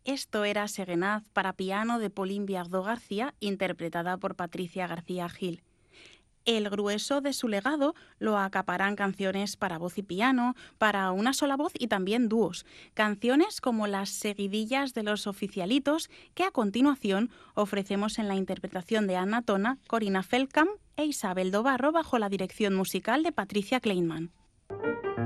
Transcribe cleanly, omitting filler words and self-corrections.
Esto era Serenaz para piano de Pauline Viardot García, interpretada por Patricia García Gil. El grueso de su legado lo acaparan canciones para voz y piano, para una sola voz y también dúos. Canciones como las seguidillas de los oficialitos que a continuación ofrecemos en la interpretación de Anna Tona, Corina Feldkamp e Isabel Dobarro bajo la dirección musical de Patricia Kleinman.